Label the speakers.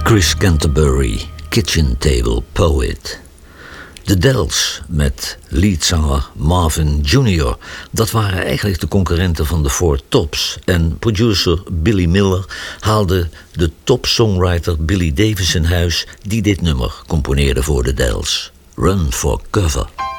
Speaker 1: Chris Canterbury, Kitchen Table Poet. De Dells met leadzanger Marvin Jr. Dat waren eigenlijk de concurrenten van de Four Tops. En producer Billy Miller haalde de top-songwriter Billy Davis in huis, die dit nummer componeerde voor de Dells. Run for Cover.